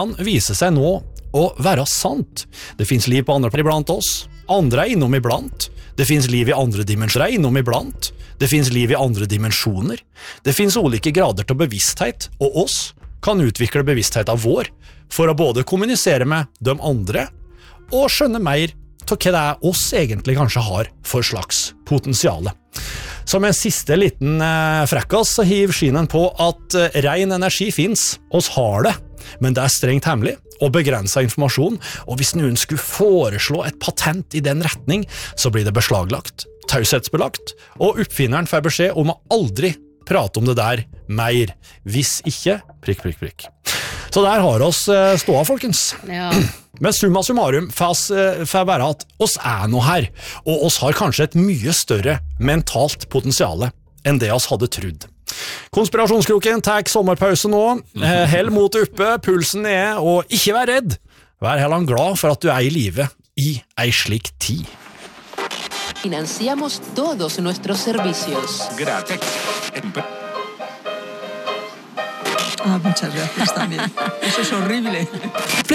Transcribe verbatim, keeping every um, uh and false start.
kan vise seg nå å være sant. Det finnes liv på andre iblant oss, andre er innom iblant. Det finnes liv i andre dimensjoner innom iblant. Det finnes liv i andre dimensjoner. Det finnes ulike grader til bevissthet, og oss kan utvikle bevisstheten vår for å både kommunisere med de andre og skjønne mer til hva det er oss egentlig kanskje har for slags potensiale. Som en siste liten eh, frekkas så hiv skinen på at eh, ren energi finnes, oss har det, men det er strengt hemmelig og begrenset informasjon, og hvis noen skulle foreslå et patent i den retning, så blir det beslaglagt, taushetsbelagt, og oppfinneren får beskjed om å aldri prate om det der mer, hvis ikke, prikk, prikk, prikk. Så der har oss eh, ståa, folkens. Ja. Men summa summarum får være at oss er noe her, og oss har kanskje et mye større mentalt potensiale enn det oss hadde trodd. Konspirasjonskroken tar sommerpause nå, hell mot uppe, pulsen nede, og ikke vær redd. Vær heller glad for at du er i live i ei slik tid. Financiamos todos nuestros servicios. Gracias. Ah, muchas gracias también. Eso es horrible.